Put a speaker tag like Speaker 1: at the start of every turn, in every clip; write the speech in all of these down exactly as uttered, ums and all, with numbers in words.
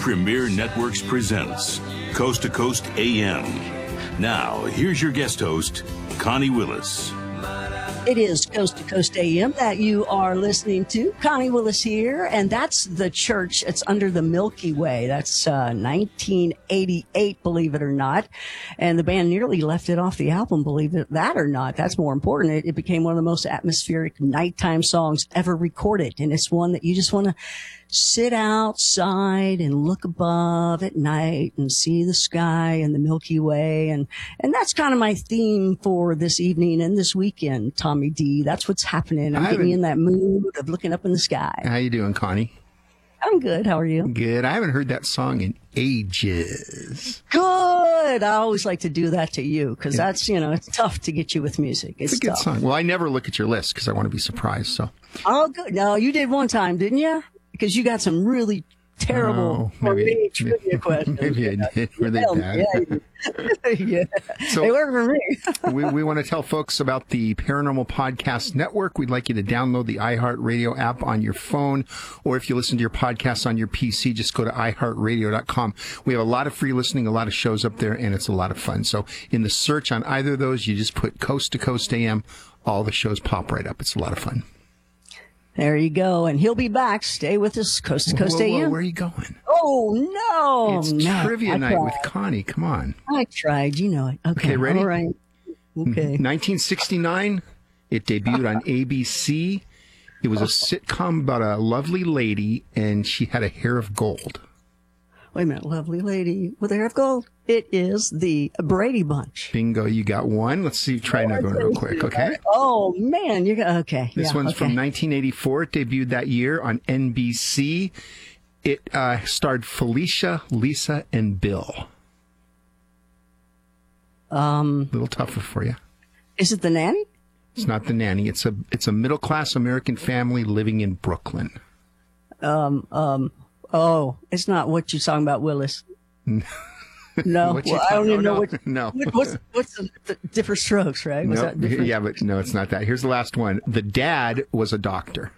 Speaker 1: Premier Networks presents Coast to Coast A M. Now, here's your guest host, Connie Willis.
Speaker 2: It is Coast to Coast A M that you are listening to. Connie Willis here, and that's the church. It's under the Milky Way. That's uh, nineteen eighty-eight, believe it or not. And the band nearly left it off the album, believe it that or not. That's more important. It, it became one of the most atmospheric nighttime songs ever recorded. And it's one that you just want to sit outside and look above at night and see the sky and the Milky Way. And, and that's kind of my theme for this evening and this weekend, Tommy D. That's what's happening. I'm getting in that mood of looking up in the sky.
Speaker 3: How you doing, Connie?
Speaker 2: I'm good. How are you?
Speaker 3: Good. I haven't heard that song in ages.
Speaker 2: Good. I always like to do that to you because yeah. that's, you know, it's tough to get you with music. It's,
Speaker 3: it's a good
Speaker 2: tough.
Speaker 3: song. Well, I never look at your list because I want to be surprised. So.
Speaker 2: Oh, good. No, you did one time, didn't you? Because you got some really terrible
Speaker 3: oh, maybe,
Speaker 2: trivia questions.
Speaker 3: Maybe I did. Were they bad?
Speaker 2: Yeah, yeah.
Speaker 3: So
Speaker 2: they were for me.
Speaker 3: we, we want to tell folks about the Paranormal Podcast Network. We'd like you to download the iHeartRadio app on your phone, or if you listen to your podcasts on your P C, just go to i heart radio dot com. We have a lot of free listening, a lot of shows up there, and it's a lot of fun. So in the search on either of those, you just put Coast to Coast A M. All the shows pop right up. It's a lot of fun.
Speaker 2: There you go. And he'll be back. Stay with us, Coast to Coast
Speaker 3: whoa, whoa,
Speaker 2: A M.
Speaker 3: Where are you going?
Speaker 2: Oh, no.
Speaker 3: It's
Speaker 2: no,
Speaker 3: trivia
Speaker 2: I
Speaker 3: night
Speaker 2: tried.
Speaker 3: with Connie. Come on.
Speaker 2: I tried. You know it. Okay,
Speaker 3: okay ready?
Speaker 2: All right. Okay.
Speaker 3: nineteen sixty-nine, it debuted on A B C. It was a sitcom about a lovely lady, and she had a hair of gold.
Speaker 2: Wait a minute. Lovely lady with a hair of gold. It is the Brady Bunch.
Speaker 3: Bingo, you got one. Let's see. Try another one real quick, okay?
Speaker 2: Oh, man. You got, okay.
Speaker 3: This
Speaker 2: yeah,
Speaker 3: one's
Speaker 2: okay.
Speaker 3: from nineteen eighty-four. It debuted that year on N B C. It uh, starred Felicia, Lisa, and Bill.
Speaker 2: Um,
Speaker 3: a little tougher for you.
Speaker 2: Is it The Nanny?
Speaker 3: It's not The Nanny. It's a it's a middle class American family living in Brooklyn.
Speaker 2: Um. Um. Oh, it's not What You Talking About, Willis. No, well, I don't even know
Speaker 3: no,
Speaker 2: what.
Speaker 3: No,
Speaker 2: what's what's the, the different strokes, right? Was
Speaker 3: no,
Speaker 2: that different?
Speaker 3: Yeah, but no, it's not that. Here's the last one. The dad was a doctor.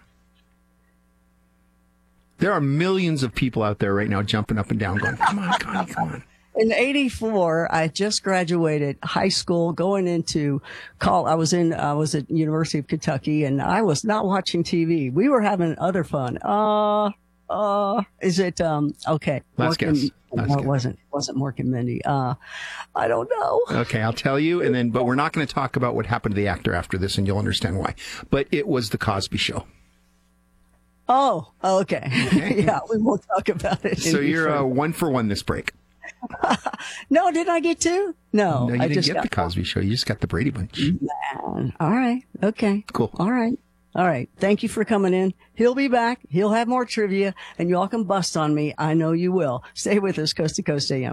Speaker 3: There are millions of people out there right now jumping up and down, going, "Come on, Connie, come on."
Speaker 2: In eighty-four, I just graduated high school, going into call. I was in, I was at University of Kentucky, and I was not watching T V. We were having other fun. Uh, uh, is it, um, okay.
Speaker 3: Last
Speaker 2: Mork
Speaker 3: guess.
Speaker 2: And,
Speaker 3: Last
Speaker 2: no,
Speaker 3: guess.
Speaker 2: it wasn't, wasn't Mork and Mindy. Uh, I don't know.
Speaker 3: Okay, I'll tell you, and then, but we're not going to talk about what happened to the actor after this, and you'll understand why. But it was The Cosby Show.
Speaker 2: Oh, okay.
Speaker 3: Okay.
Speaker 2: Yeah, we won't talk about it.
Speaker 3: So
Speaker 2: any
Speaker 3: you're
Speaker 2: further.
Speaker 3: uh, one for one this break.
Speaker 2: No, did I get two? No,
Speaker 3: No, you
Speaker 2: I
Speaker 3: didn't
Speaker 2: just
Speaker 3: get
Speaker 2: got
Speaker 3: The Cosby Show. You just got The Brady Bunch.
Speaker 2: Man. All right. Okay.
Speaker 3: Cool.
Speaker 2: All right. All right. Thank you for coming in. He'll be back. He'll have more trivia, and y'all can bust on me. I know you will. Stay with us, Coast to Coast A M.